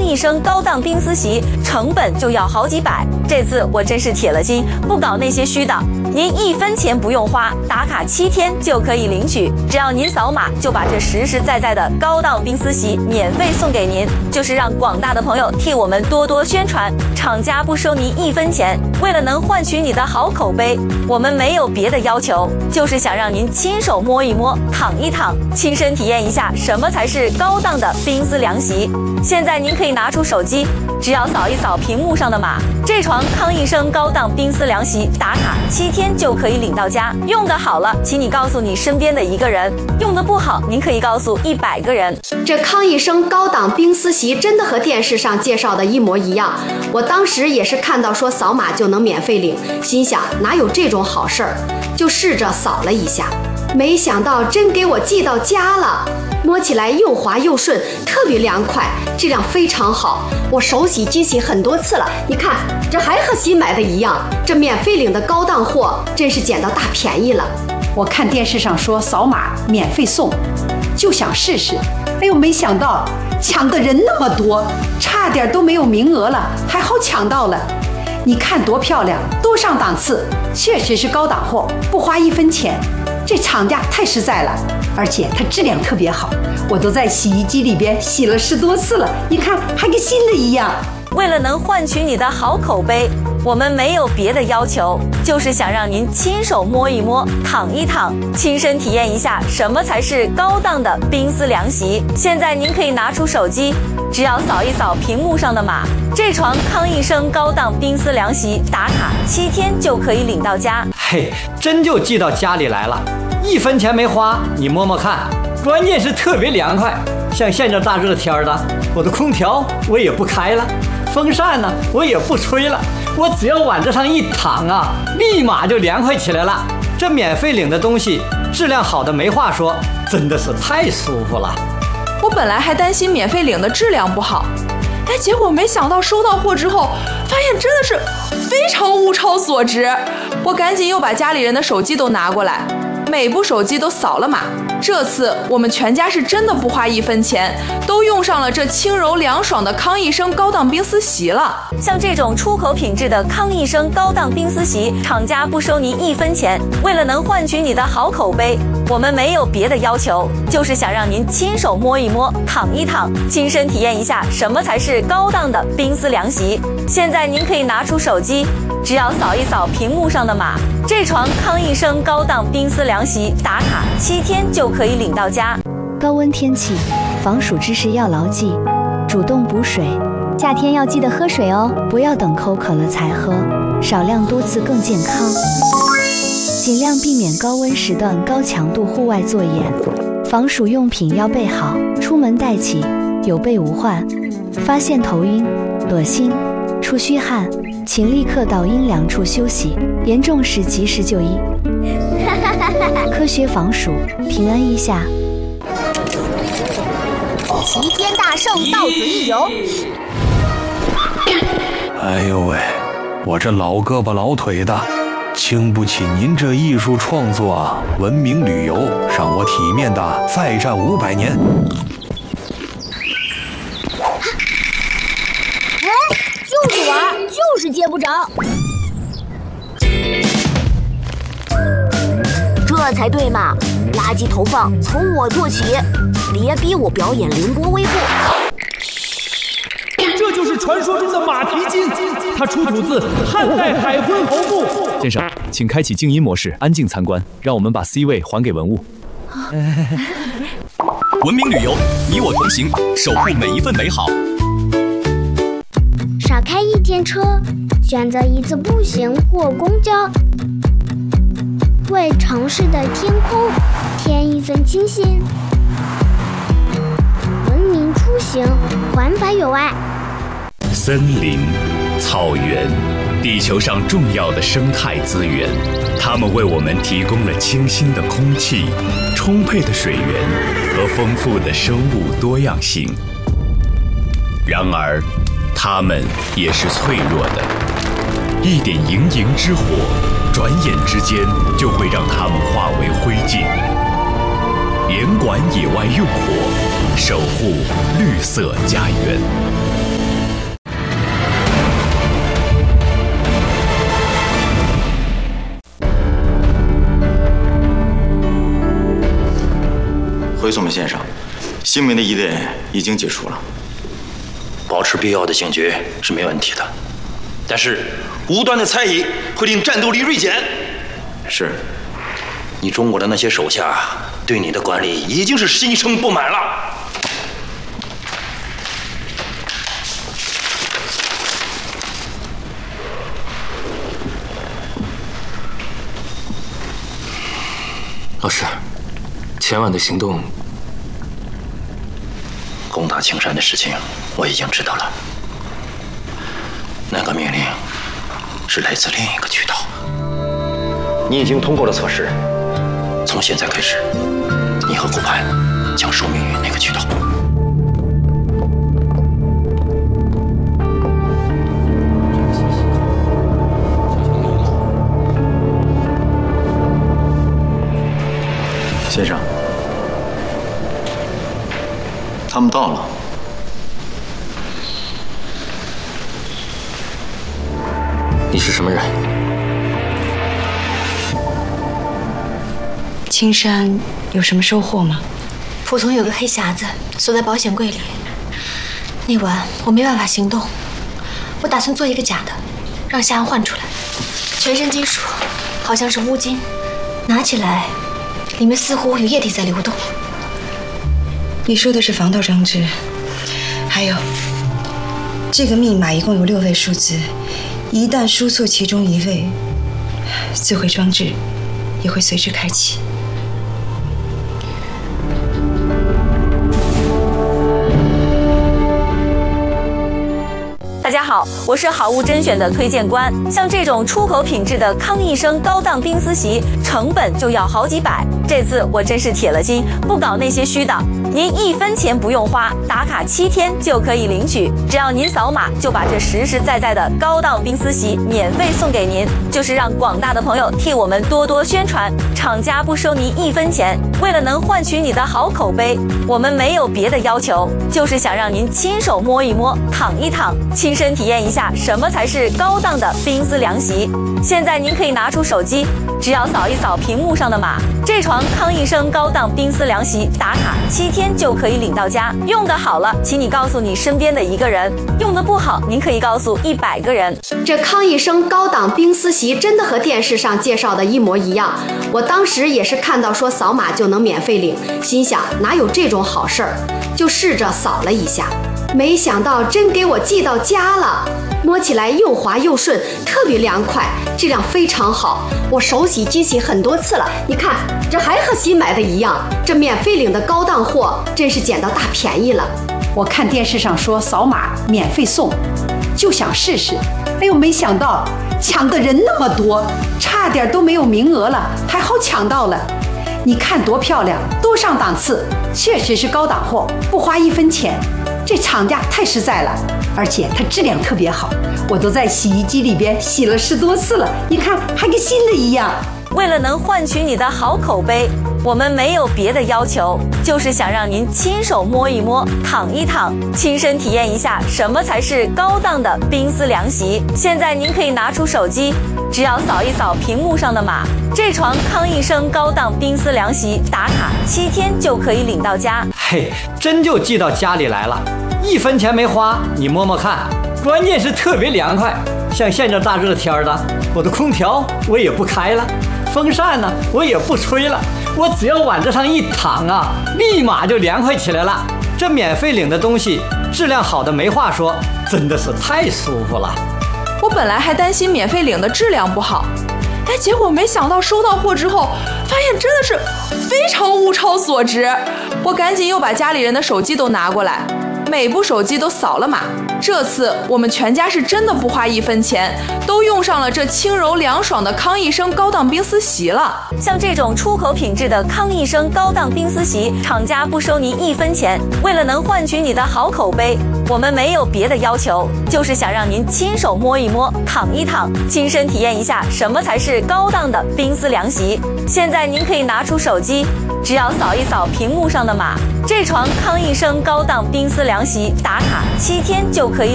一升高档冰丝席成本就要好几百，这次我真是铁了心，不搞那些虚的，您1分钱不用花，打卡7天就可以领取，只要您扫码就把这实实在在的高档冰丝席免费送给您，就是让广大的朋友替我们多多宣传，厂家不收您1分钱，为了能换取你的好口碑，我们没有别的要求，就是想让您亲手摸一摸，躺一躺，亲身体验一下什么才是高档的冰丝凉席。现在您可以拿出手机，只要扫一扫屏幕上的码，这床康一生高档冰丝凉席打卡7天就可以领到家。用得好了，请你告诉你身边的1个人；用得不好，您可以告诉100个人。 这康一生高档冰丝席真的和电视上介绍的一模一样，我当时也是看到说扫码就能免费领，心想哪有这种好事儿，就试着扫了一下，没想到真给我寄到家了。摸起来又滑又顺，特别凉快，质量非常好。我手洗机洗很多次了，你看这还和新买的一样。这免费领的高档货真是捡到大便宜了。 我看电视上说扫码免费送，就想试试。哎呦，没想到抢的人那么多，差点都没有名额了，还好抢到了。你看多漂亮，多上档次，确实是高档货，不花1分钱。这厂家太实在了，而且它质量特别好，我都在洗衣机里边洗了10多次了，你看还跟新的一样。 为了能换取你的好口碑，我们没有别的要求，就是想让您亲手摸一摸，躺一躺，亲身体验一下什么才是高档的冰丝凉席。现在您可以拿出手机，只要扫一扫屏幕上的码，这床康一生高档冰丝凉席打卡7天就可以领到家。 嘿，真就寄到家里来了，1分钱没花，你摸摸看，关键是特别凉快。像现在大热天的，我的空调我也不开了，风扇呢我也不吹了，我只要往这上一躺啊，立马就凉快起来了。这免费领的东西质量好的没话说，真的是太舒服了。 我本来还担心免费领的质量不好，结果没想到收到货之后，发现真的是非常物超所值。我赶紧又把家里人的手机都拿过来，每部手机都扫了码。这次我们全家是真的不花1分钱，都用上了这轻柔凉爽的康一生高档冰丝席了。 像这种出口品质的康一生高档冰丝席，厂家不收您1分钱，为了能换取你的好口碑，我们没有别的要求，就是想让您亲手摸一摸，躺一躺，亲身体验一下什么才是高档的冰丝凉席。现在您可以拿出手机，只要扫一扫屏幕上的码，这床康一生高档冰丝凉席打卡7天就可以领到家。 高温天气，防暑知识要牢记，主动补水。夏天要记得喝水哦，不要等口渴了才喝，少量多次更健康。尽量避免高温时段高强度户外作业，防暑用品要备好，出门带齐，有备无患。发现头晕、恶心、出虚汗，请立刻到阴凉处休息，严重时及时就医。科学防暑，平安一下。 齐天大圣到此一游。 哎呦喂，我这老胳膊老腿的，经不起您这艺术创作啊！文明旅游，让我体面的再战500年。 就是玩，就是接不着。这才对嘛！垃圾投放从我做起，别逼我表演凌波微步。 这就是传说中的马蹄金，它出土自汉代海昏侯墓。 先生，请开启静音模式，安静参观，让我们把 C 位还给文物。 文明旅游，你我同行，守护每一份美好。 少开1天车，选择1次步行或公交，为城市的天空添一份清新。文明出行，环法有爱。 森林、草原，地球上重要的生态资源，它们为我们提供了清新的空气、充沛的水源和丰富的生物多样性。然而，它们也是脆弱的，一点营营之火，转眼之间就会让它们化为灰烬。严管野外用火，守护绿色家园。 回送给先生，性命的疑点已经解除了。 保持必要的警觉是没问题的，但是无端的猜疑会令战斗力锐减。 是， 你中国的那些手下对你的管理已经是心生不满了。 老师，前晚的行动， 攻打青山的事情我已经知道了。那个命令是来自另一个渠道，你已经通过了测试。从现在开始，你和顾盼将受命于那个渠道。 先生，他们到了。 你是什么人？ 青山有什么收获吗？仆从有个黑匣子锁在保险柜里。那晚我没办法行动，我打算做一个假的，让夏安换出来。全身金属，好像是乌金，拿起来。里面似乎有液体在流动。你说的是防盗装置，还有这个密码一共有6位数字，一旦输错其中1位，自毁装置也会随之开启。 大家好，我是好物甄选的推荐官。像这种出口品质的康益生高档冰丝席，成本就要好几百。这次我真是铁了心，不搞那些虚的。您1分钱不用花，打卡7天就可以领取。只要您扫码，就把这实实在在的高档冰丝席免费送给您。就是让广大的朋友替我们多多宣传，厂家不收您1分钱。为了能换取你的好口碑，我们没有别的要求，就是想让您亲手摸一摸，躺一躺，亲身体验一下什么才是高档的冰丝凉席。现在您可以拿出手机，只要扫一扫屏幕上的码，这床康益生高档冰丝凉席打卡7天就可以领到家。用得好了，请你告诉你身边的1个人；用得不好，您可以告诉100个人。 这康益生高档冰丝席真的和电视上介绍的一模一样。我当时也是看到说扫码就能免费领，心想哪有这种好事儿，就试着扫了一下。没想到真给我寄到家了，摸起来又滑又顺，特别凉快，质量非常好。我手洗机洗很多次了，你看这还和新买的一样。这免费领的高档货真是捡到大便宜了。 我看电视上说扫码免费送，就想试试。哎呦，没想到抢的人那么多，差点都没有名额了，还好抢到了。你看多漂亮，多上档次，确实是高档货，不花1分钱。这厂家太实在了，而且它质量特别好，我都在洗衣机里边洗了10多次了，你看还跟新的一样。 为了能换取你的好口碑，我们没有别的要求，就是想让您亲手摸一摸，躺一躺，亲身体验一下什么才是高档的冰丝凉席。现在您可以拿出手机，只要扫一扫屏幕上的码，这床康益生高档冰丝凉席打卡7天就可以领到家。 嘿，真就寄到家里来了，1分钱没花，你摸摸看，关键是特别凉快。像现在大热天的，我的空调我也不开了，风扇呢我也不吹了，我只要往这上一躺啊，立马就凉快起来了。这免费领的东西质量好的没话说，真的是太舒服了。 我本来还担心免费领的质量不好，结果没想到收到货之后，发现真的是非常物超所值。我赶紧又把家里人的手机都拿过来，每部手机都扫了码。这次我们全家是真的不花1分钱，都用上了这轻柔凉爽的康益生高档冰丝席了。 像这种出口品质的康益生高档冰丝席，厂家不收您1分钱。为了能换取你的好口碑，我们没有别的要求，就是想让您亲手摸一摸，躺一躺，亲身体验一下什么才是高档的冰丝凉席。现在您可以拿出手机，只要扫一扫屏幕上的码，这床康益生高档冰丝凉席打卡7天就可以